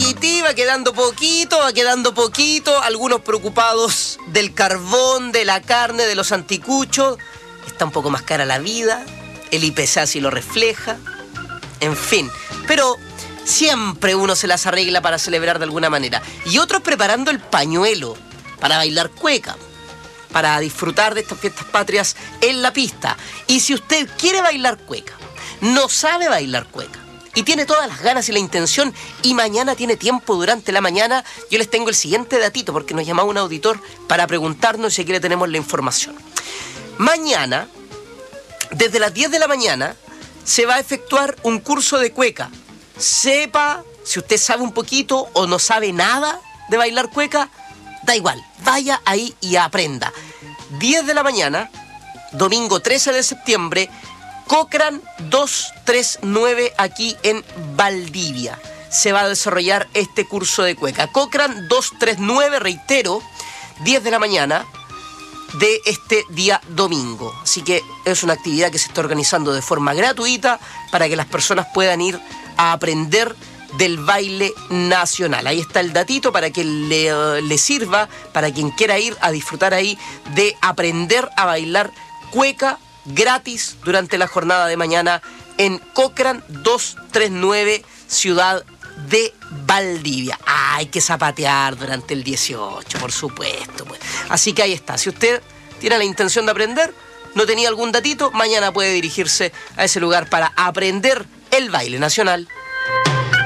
Tití, va quedando poquito. Algunos preocupados del carbón, de la carne, de los anticuchos. Está un poco más cara la vida. El IPC así lo refleja. En fin, pero siempre uno se las arregla para celebrar de alguna manera. Y otros preparando el pañuelo para bailar cueca, para disfrutar de estas fiestas patrias en la pista. Y si usted quiere bailar cueca, no sabe bailar cueca, y tiene todas las ganas y la intención, y mañana tiene tiempo durante la mañana, yo les tengo el siguiente datito, porque nos llamaba un auditor para preguntarnos si aquí le tenemos la información. Mañana, desde las 10 de la mañana, se va a efectuar un curso de cueca. Sepa, si usted sabe un poquito o no sabe nada de bailar cueca, da igual, vaya ahí y aprenda. 10 de la mañana, domingo 13 de septiembre, Cochrane 239 aquí en Valdivia. Se va a desarrollar este curso de cueca. Cochrane 239, reitero, 10 de la mañana de este día domingo. Así que es una actividad que se está organizando de forma gratuita para que las personas puedan ir a aprender del baile nacional. Ahí está el datito para que le sirva, para quien quiera ir a disfrutar ahí de aprender a bailar cueca gratis durante la jornada de mañana en Cochrane 239, ciudad de Valdivia. Hay que zapatear durante el 18, por supuesto, pues. Así que ahí está. Si usted tiene la intención de aprender, no tenía algún datito, mañana puede dirigirse a ese lugar para aprender el baile nacional.